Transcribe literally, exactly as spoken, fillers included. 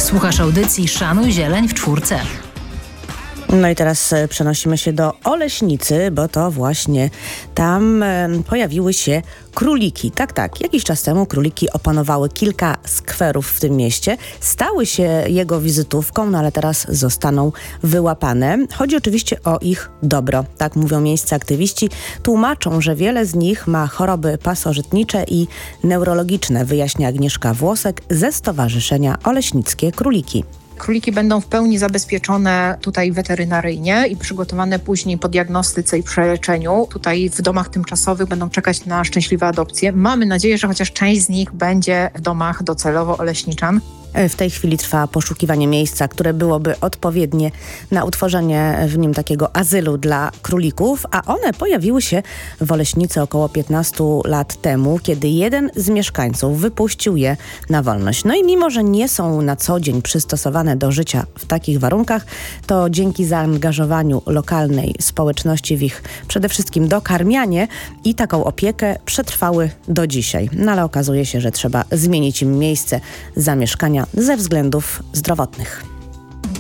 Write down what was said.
Słuchasz audycji Szanuj Zieleń w czwórce. No i teraz przenosimy się do Oleśnicy, bo to właśnie tam pojawiły się króliki. Tak, tak. Jakiś czas temu króliki opanowały kilka skwerów w tym mieście. Stały się jego wizytówką, no ale teraz zostaną wyłapane. Chodzi oczywiście o ich dobro. Tak mówią miejscy aktywiści. Tłumaczą, że wiele z nich ma choroby pasożytnicze i neurologiczne, wyjaśnia Agnieszka Włosek ze Stowarzyszenia Oleśnickie Króliki. Króliki będą w pełni zabezpieczone tutaj weterynaryjnie i przygotowane później po diagnostyce i przeleczeniu. Tutaj w domach tymczasowych będą czekać na szczęśliwe adopcje. Mamy nadzieję, że chociaż część z nich będzie w domach docelowo oleśniczan. W tej chwili trwa poszukiwanie miejsca, które byłoby odpowiednie na utworzenie w nim takiego azylu dla królików, a one pojawiły się w Oleśnicy około piętnaście lat temu, kiedy jeden z mieszkańców wypuścił je na wolność. No i mimo, że nie są na co dzień przystosowane do życia w takich warunkach, to dzięki zaangażowaniu lokalnej społeczności w ich przede wszystkim dokarmianie i taką opiekę przetrwały do dzisiaj. No ale okazuje się, że trzeba zmienić im miejsce zamieszkania ze względów zdrowotnych.